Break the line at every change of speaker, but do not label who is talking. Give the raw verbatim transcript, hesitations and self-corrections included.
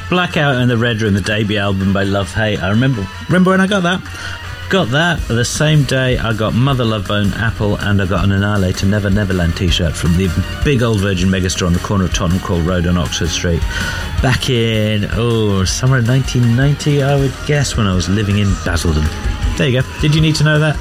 Blackout in the Red Room, the debut album by Love Hate. I remember remember when I got that? Got that the same day I got Mother Love Bone, Apple, and I got an Annihilator Never Neverland t-shirt from the big old Virgin Megastore on the corner of Tottenham Court Road on Oxford Street. Back in, oh, summer of nineteen ninety, I would guess, when I was living in Basildon. There you go. Did you need to know that?